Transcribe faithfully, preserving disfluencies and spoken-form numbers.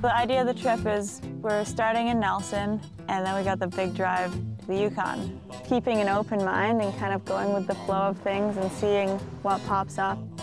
The idea of the trip is we're starting in Nelson, and then we got the big drive to the Yukon. Keeping an open mind and kind of going with the flow of things and seeing what pops up.